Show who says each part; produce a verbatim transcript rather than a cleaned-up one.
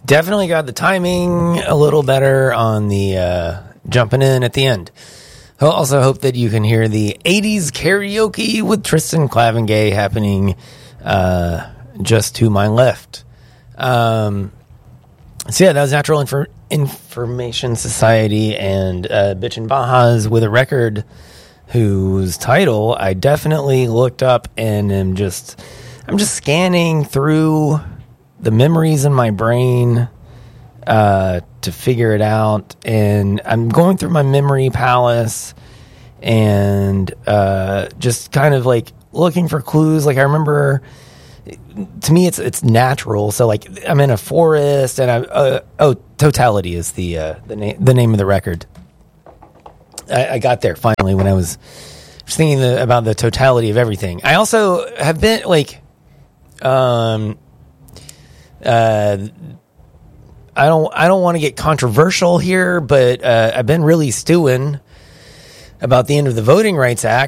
Speaker 1: definitely got the timing a little better on the uh, jumping in at the end. I also hope that you can hear the eighties karaoke with Tristan Clavengay happening uh, just to my left. Um, so yeah, that was Natural Infor- Information Society and uh, Bitchin' Bajas with a record whose title I definitely looked up and am just, I'm just scanning through the memories in my brain uh, to figure it out. And I'm going through my memory palace and uh, just kind of like looking for clues. Like I remember, to me, it's it's natural. So like I'm in a forest, and I uh, oh, Totality is the uh, the name the name of the record. I, I got there finally when I was just thinking the, about the totality of everything. I also have been like, um, uh, I don't I don't want to get controversial here, but uh, I've been really stewing about the end of the Voting Rights Act.